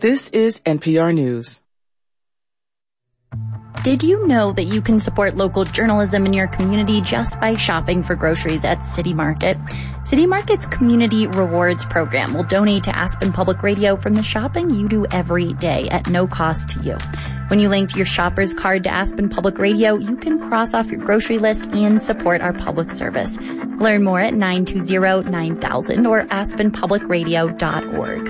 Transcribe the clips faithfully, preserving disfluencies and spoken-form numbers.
This is N P R News. Did you know that you can support local journalism in your community just by shopping for groceries at City Market? City Market's Community Rewards program will donate to Aspen Public Radio from the shopping you do every day at no cost to you. When you link your shopper's card to Aspen Public Radio, you can cross off your grocery list and support our public service. Learn more at nine two zero nine thousand or aspen public radio dot org.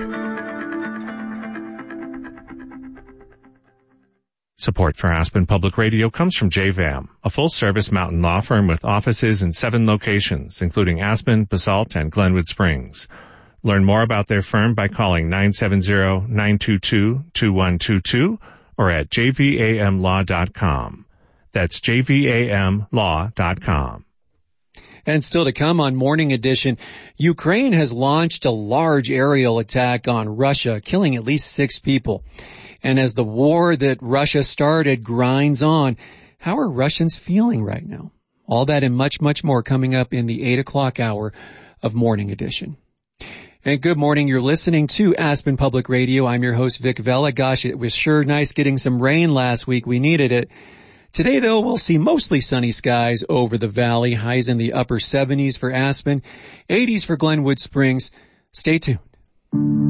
Support for Aspen Public Radio comes from J V A M, a full-service mountain law firm with offices in seven locations, including Aspen, Basalt, and Glenwood Springs. Learn more about their firm by calling nine seven zero nine two two two one two two or at j v a m law dot com. That's j v a m law dot com. And still to come on Morning Edition, Ukraine has launched a large aerial attack on Russia, killing at least six people. And as the war that Russia started grinds on, how are Russians feeling right now? All that and much, much more coming up in the eight o'clock hour of Morning Edition. And good morning. You're listening to Aspen Public Radio. I'm your host, Vic Vela. Gosh, it was sure nice getting some rain last week. We needed it. Today, though, we'll see mostly sunny skies over the valley. Highs in the upper seventies for Aspen, eighties for Glenwood Springs. Stay tuned.